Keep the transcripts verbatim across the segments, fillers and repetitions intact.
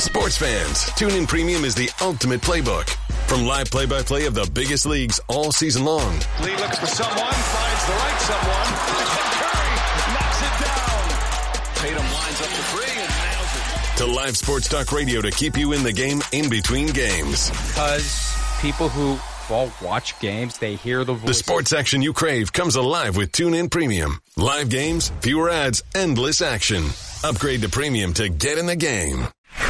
Sports fans, TuneIn Premium is the ultimate playbook. From live play-by-play of the biggest leagues all season long. Lee looks for someone, finds the right someone. Curry knocks it down. Tatum lines up to three and nails it. To live sports talk radio to keep you in the game in between games. Because people who well, watch games, they hear the voice. The sports action you crave comes alive with TuneIn Premium. Live games, fewer ads, endless action. Upgrade to Premium to get in the game.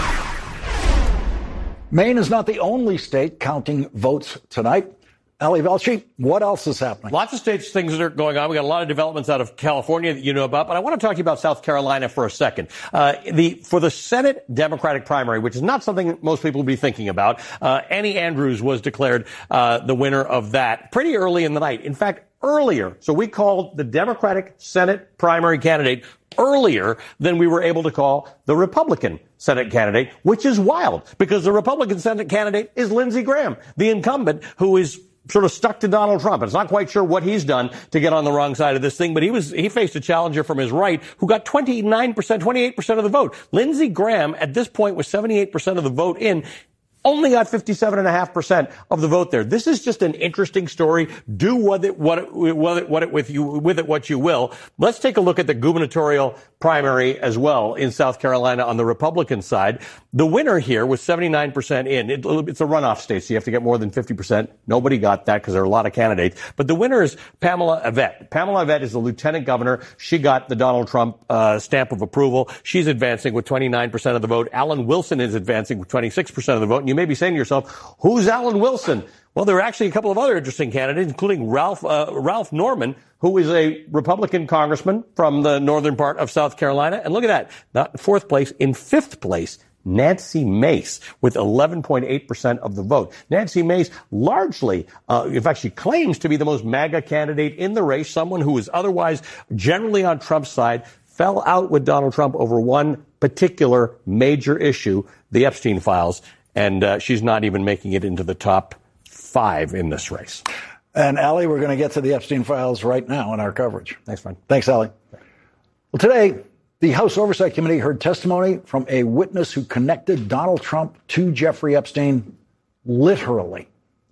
Maine is not the only state counting votes tonight. Ali Velshi, what else is happening? Lots of states, things that are going on. We got a lot of developments out of California that you know about, but I want to talk to you about South Carolina for a second. Uh, the, for the Senate Democratic primary, which is not something most people will be thinking about, uh, Annie Andrews was declared, uh, the winner of that pretty early in the night. In fact, earlier. So we called the Democratic Senate primary candidate earlier than we were able to call the Republican Senate candidate, which is wild because the Republican Senate candidate is Lindsey Graham, the incumbent who is sort of stuck to Donald Trump. It's not quite sure what he's done to get on the wrong side of this thing, but he was, he faced a challenger from his right who got twenty-nine percent, twenty-eight percent of the vote. Lindsey Graham at this point was seventy-eight percent of the vote in. Only got fifty-seven point five percent of the vote there. This is just an interesting story. Do with it what it, what it, what it with you with it what you will. Let's take a look at the gubernatorial primary as well in South Carolina on the Republican side. The winner here was seventy-nine percent in. It, it's a runoff state, so you have to get more than fifty percent. Nobody got that because there are a lot of candidates. But the winner is Pamela Yvette. Pamela Yvette is the lieutenant governor. She got the Donald Trump uh, stamp of approval. She's advancing with twenty-nine percent of the vote. Alan Wilson is advancing with twenty-six percent of the vote. And you may be saying to yourself, who's Alan Wilson? Well, there are actually a couple of other interesting candidates, including Ralph uh, Ralph Norman, who is a Republican congressman from the northern part of South Carolina. And look at that, not in fourth place, in fifth place, Nancy Mace with eleven point eight percent of the vote. Nancy Mace largely, uh, in fact, she claims to be the most MAGA candidate in the race, someone who is otherwise generally on Trump's side, fell out with Donald Trump over one particular major issue, the Epstein files, and uh, she's not even making it into the top five in this race. And, Ali, we're going to get to the Epstein files right now in our coverage. Thanks, Frank. Thanks, Ali. Well, today, the House Oversight Committee heard testimony from a witness who connected Donald Trump to Jeffrey Epstein literally.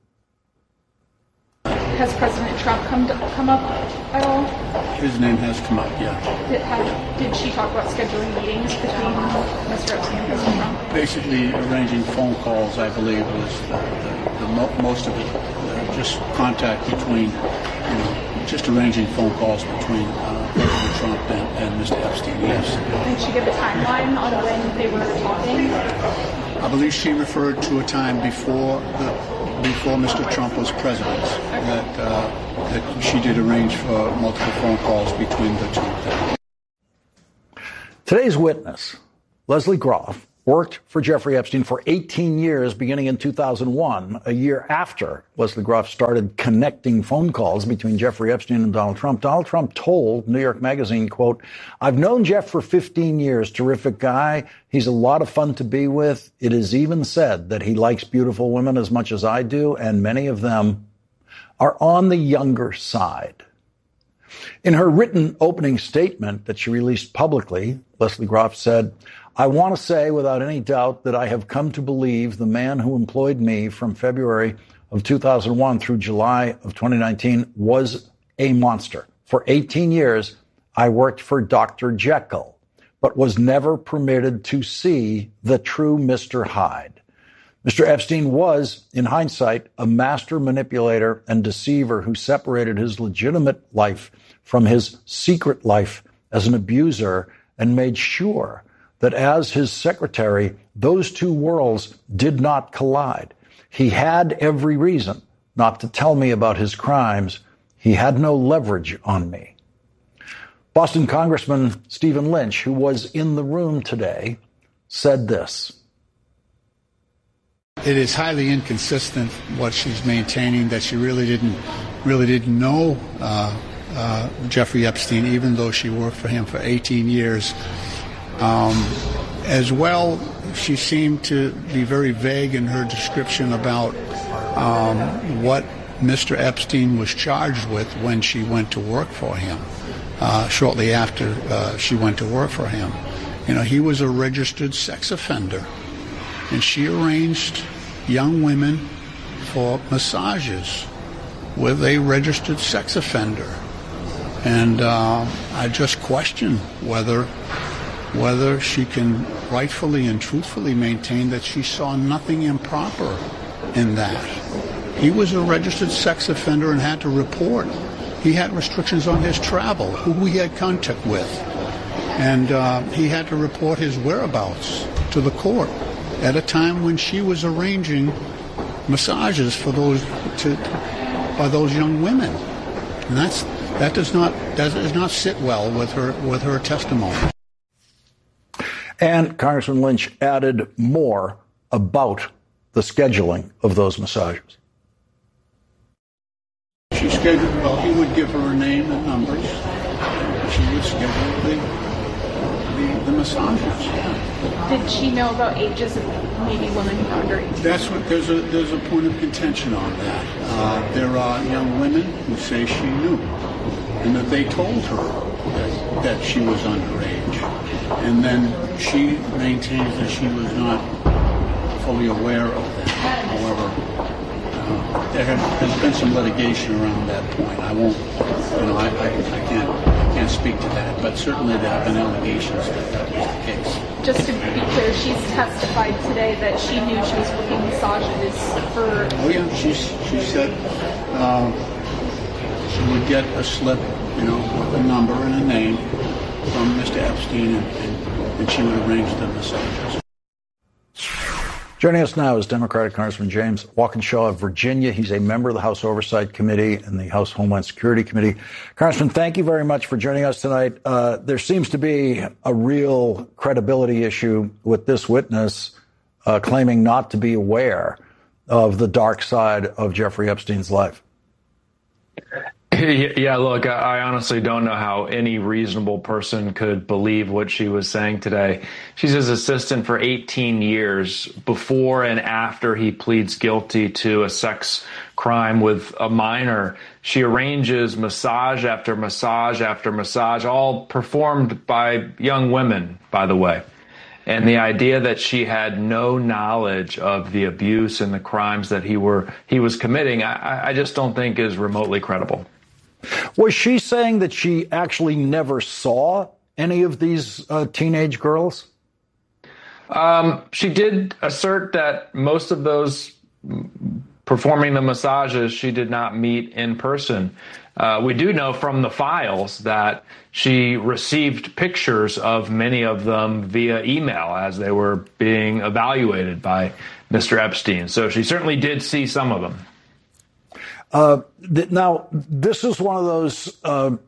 Has President Trump come to, come up at all? His name has come up, yeah. Did, have, did she talk about scheduling meetings between Mister Epstein and President Trump? Basically, arranging phone calls, I believe, was the, the, the mo- most of it. Uh, just contact between, you know, just arranging phone calls between uh, President Trump and, and Mister Epstein, yes. Did she give a timeline on when they were talking? I believe she referred to a time before the before Mister Trump was president, that, uh, that she did arrange for multiple phone calls between the two of them. Today's witness, Leslie Groff, worked for Jeffrey Epstein for eighteen years, beginning in two thousand one, a year after Leslie Groff started connecting phone calls between Jeffrey Epstein and Donald Trump. Donald Trump told New York Magazine, quote, "I've known Jeff for fifteen years. Terrific guy. He's a lot of fun to be with. It is even said that he likes beautiful women as much as I do, and many of them are on the younger side." In her written opening statement that she released publicly, Leslie Groff said, "I want to say without any doubt that I have come to believe the man who employed me from February of two thousand one through July of twenty nineteen was a monster. For eighteen years, I worked for Doctor Jekyll, but was never permitted to see the true Mister Hyde. Mister Epstein was, in hindsight, a master manipulator and deceiver who separated his legitimate life from his secret life as an abuser and made sure that as his secretary, those two worlds did not collide. He had every reason not to tell me about his crimes. He had no leverage on me." Boston Congressman Stephen Lynch, who was in the room today, said this. It is highly inconsistent what she's maintaining, that she really didn't really didn't know uh, uh, Jeffrey Epstein, even though she worked for him for eighteen years. Um, as well, she seemed to be very vague in her description about um, what Mister Epstein was charged with when she went to work for him, uh, shortly after uh, she went to work for him. You know, he was a registered sex offender. and she arranged young women for massages with a registered sex offender. And uh, I just question whether whether she can rightfully and truthfully maintain that she saw nothing improper in that. He was a registered sex offender and had to report. He had restrictions on his travel, who he had contact with. And uh, he had to report his whereabouts to the court at a time when she was arranging massages for those to, by those young women. And that's that does not that does not sit well with her with her testimony. And Congressman Lynch added more about the scheduling of those massages. She scheduled, well, he would give her her name and numbers. She would schedule the, the, the massages. Yeah. Did she know about ages of maybe women who are underage? That's what, there's a, there's a point of contention on that. Uh, there are young women who say she knew, and that they told her that, that she was underage. And then she maintains that she was not fully aware of that. However, uh, there have, has been some litigation around that point. I won't, you know, I, I, I can't I can't speak to that, but certainly there have been allegations that that was the case. Just to be clear, she's testified today that she knew she was booking massages for... Oh yeah, she, she said uh, she would get a slip, you know, with a number and a name from Mister Epstein, and, and, and she would arrange the massages. Joining us now is Democratic Congressman James Walkinshaw of Virginia. He's a member of the House Oversight Committee and the House Homeland Security Committee. Congressman, thank you very much for joining us tonight. Uh, there seems to be a real credibility issue with this witness uh, claiming not to be aware of the dark side of Jeffrey Epstein's life. Yeah, look, I honestly don't know how any reasonable person could believe what she was saying today. She's his assistant for eighteen years before and after he pleads guilty to a sex crime with a minor. She arranges massage after massage after massage, all performed by young women, by the way. And the idea that she had no knowledge of the abuse and the crimes that he were he was committing, I, I just don't think is remotely credible. Was she saying that she actually never saw any of these uh, teenage girls? Um, she did assert that most of those performing the massages she did not meet in person. Uh, we do know from the files that she received pictures of many of them via email as they were being evaluated by Mister Epstein. So she certainly did see some of them. Uh, th- now, this is one of those uh,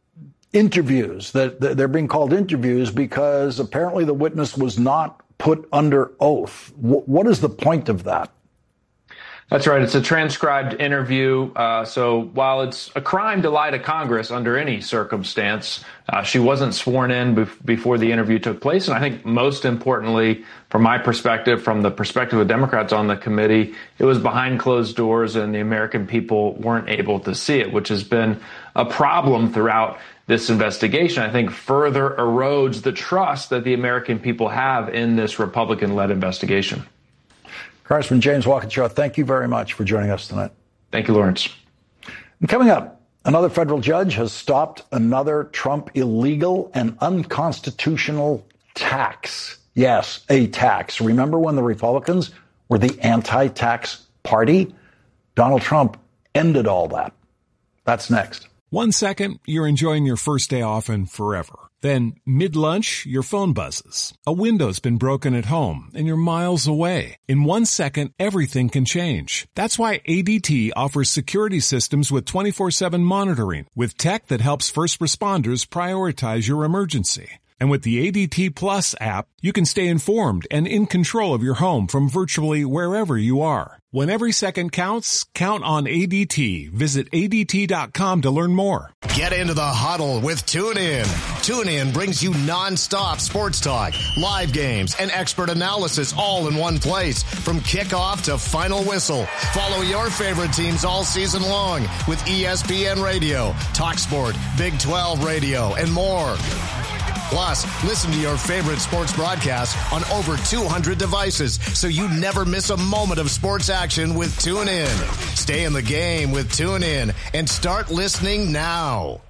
interviews that, that they're being called interviews because apparently the witness was not put under oath. W- what is the point of that? That's right. It's a transcribed interview. Uh, so while it's a crime to lie to Congress under any circumstance, uh, she wasn't sworn in bef- before the interview took place. And I think most importantly, from my perspective, from the perspective of Democrats on the committee, it was behind closed doors and the American people weren't able to see it, which has been a problem throughout this investigation. I think further erodes the trust that the American people have in this Republican-led investigation. Congressman James Walkinshaw, thank you very much for joining us tonight. Thank you, Lawrence. And coming up, another federal judge has stopped another Trump illegal and unconstitutional tax. Yes, a tax. Remember when the Republicans were the anti-tax party? Donald Trump ended all that. That's next. One second, you're enjoying your first day off and forever. Then, mid-lunch, your phone buzzes. A window's been broken at home, and you're miles away. In one second, everything can change. That's why A D T offers security systems with twenty-four seven monitoring, with tech that helps first responders prioritize your emergency. And with the A D T Plus app, you can stay informed and in control of your home from virtually wherever you are. When every second counts, count on A D T. Visit A D T dot com to learn more. Get into the huddle with TuneIn. TuneIn brings you nonstop sports talk, live games, and expert analysis all in one place. From kickoff to final whistle. Follow your favorite teams all season long with E S P N Radio, TalkSport, Big twelve Radio, and more. Plus, listen to your favorite sports broadcast on over two hundred devices so you never miss a moment of sports action with TuneIn. Stay in the game with TuneIn and start listening now.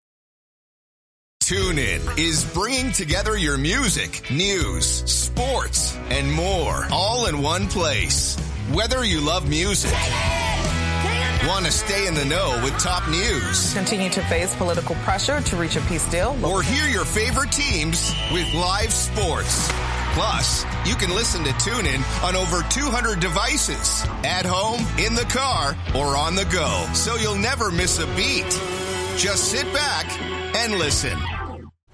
TuneIn is bringing together your music, news, sports, and more all in one place. Whether you love music, want to stay in the know with top news, continue to face political pressure to reach a peace deal, or hear your favorite teams with live sports. Plus, you can listen to TuneIn on over two hundred devices, at home, in the car, or on the go, so you'll never miss a beat. Just sit back and listen.